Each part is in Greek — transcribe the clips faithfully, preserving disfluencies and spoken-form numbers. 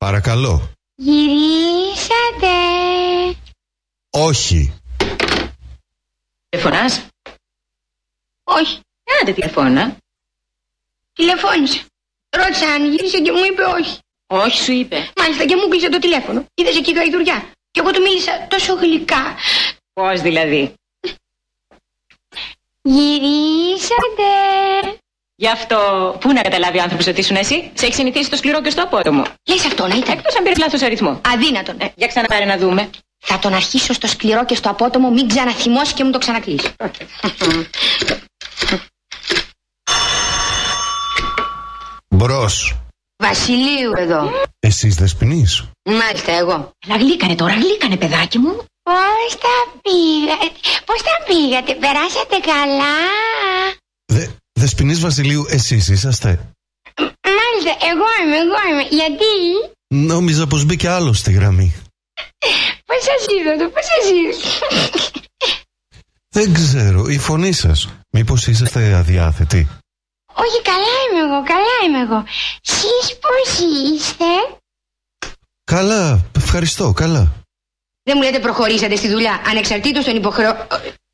Παρακαλώ. Γυρίσατε. Όχι. Τηλεφωνάς? Όχι. Άντε τηλεφώνα. Τηλεφώνησε. Ρώτησα αν γύρισε και μου είπε όχι. Όχι, σου είπε. Μάλιστα και μου κλείσε το τηλέφωνο. Είδες εκεί γαϊδουριά. Και εγώ του μίλησα τόσο γλυκά. Πώς δηλαδή? Γυρίσατε. Γι' αυτό πού να καταλάβει ο άνθρωπος ότι ήσουν εσύ? Σε έχει συνηθίσει το σκληρό και στο απότομο. Λες αυτό να ήταν? Εκτός αν πήρε λάθος αριθμό. Αδύνατον. Ε, για ξαναπάρε να δούμε. Θα τον αρχίσω στο σκληρό και στο απότομο, μην ξαναθυμώσει και μου το ξανακλείσει. Μπρος. Βασιλείου εδώ. Εσείς Δεσποινής? Μάλιστα εγώ. Αλλά γλύκανε τώρα, γλύκανε παιδάκι μου. Πώς τα πήγατε, πώς τα πήγατε, περάσατε καλά? Δε, Δεσποινής Βασιλείου, εσείς είσαστε? Μάλιστα, εγώ είμαι, εγώ είμαι. Γιατί? Νόμιζα πως μπήκε άλλος στη γραμμή. Πώς σας είδατε, πώς σας είδατε? Δεν ξέρω, η φωνή σας. Μήπως είσαστε αδιάθετοι? Όχι, καλά είμαι εγώ, καλά είμαι εγώ. Σεις πώς είστε? Καλά, ευχαριστώ, καλά. Δεν μου λέτε προχωρήσατε στη δουλειά, ανεξαρτήτως των υποχρεώσεων.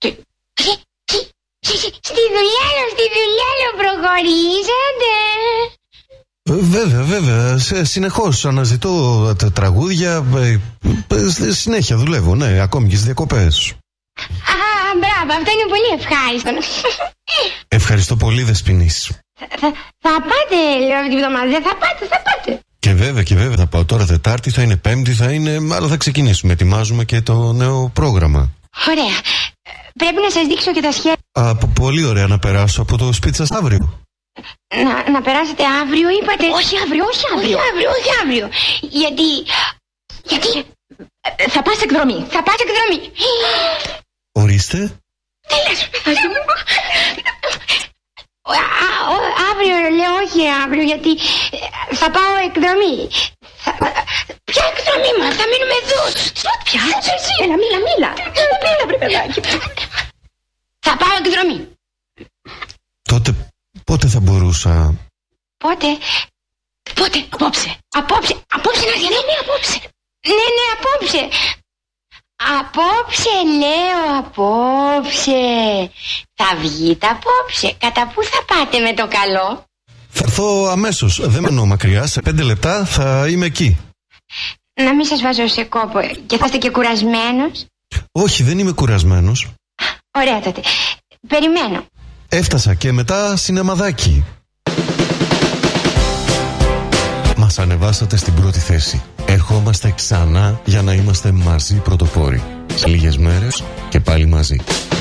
Στη δουλειά λέω, στη δουλειά λέω, προχωρήσατε. Ε, βέβαια, βέβαια, σε, συνεχώς αναζητώ τα τραγούδια, ε, ε, συνέχεια δουλεύω, ναι, ακόμη και στις διακοπές. Α, μπράβο, αυτό είναι πολύ ευχάριστο. Ευχαριστώ πολύ, Δεσποινής. Θα, θα, θα πάτε, λέω, αυτή τη βδομάδα, δεν θα πάτε, θα πάτε. Και βέβαια, και βέβαια θα πάω τώρα Τετάρτη, θα είναι Πέμπτη, θα είναι, αλλά θα ξεκινήσουμε, ετοιμάζουμε και το νέο πρόγραμμα. Ωραία, πρέπει να σας δείξω και τα σχέδια. Α, πολύ ωραία να περάσω από το σπίτι σας αύριο. Να, να περάσετε αύριο, είπατε? Όχι αύριο, όχι αύριο. Όχι αύριο, όχι αύριο. Γιατί, γιατί Θα πας εκδρομή. θα πας εκδρομή. Ορίστε. Τι λες, παιδάκι μου? Α, ο- Αύριο λέω, όχι αύριο, γιατί ε, θα πάω εκδρομή. Θα... Ποια εκδρομή μας, θα μείνουμε εδώ. Ποια? Έλα, μίλα, μίλα. Μίλα, βρε παιδάκι. Θα πάω εκδρομή. Τότε πότε θα μπορούσα? Πότε? Πότε? Απόψε. Απόψε, απόψε να έρθει. Ναι, ναι, απόψε. Ναι, ναι, απόψε. Απόψε, λέω, απόψε. Θα βγείτε απόψε. Κατά πού θα πάτε με το καλό? Θα έρθω αμέσως, δεν μένω μακριά, σε πέντε λεπτά θα είμαι εκεί. Να μην σας βάζω σε κόπο και θα είστε και κουρασμένος. Όχι, δεν είμαι κουρασμένος. Ωραία τότε. Περιμένω. Έφτασα και μετά σινεμαδάκι. Μας ανεβάσατε στην πρώτη θέση. Ερχόμαστε ξανά για να είμαστε μαζί πρωτοπόροι. Σε λίγες μέρες και πάλι μαζί.